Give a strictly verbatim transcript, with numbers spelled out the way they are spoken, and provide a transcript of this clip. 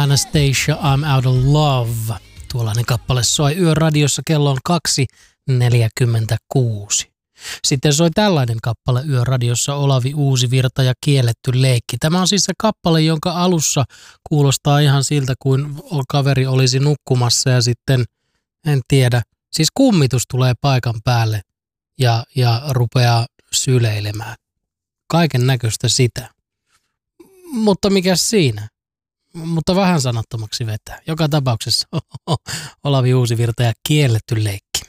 Anastasia, I'm Out of Love. Tuollainen kappale soi Yöradiossa, kello on kaksi neljäkymmentäkuusi. Sitten soi tällainen kappale Yöradiossa, Olavi Uusivirta ja Kielletty leikki. Tämä on siis se kappale, jonka alussa kuulostaa ihan siltä, kuin kaveri olisi nukkumassa ja sitten, en tiedä, siis kummitus tulee paikan päälle ja, ja rupeaa syleilemään. Kaiken näköistä sitä. Mutta mikä siinä? Mutta vähän sanattomaksi vetää. Joka tapauksessa Olavi Uusivirta ja Kielletty leikki.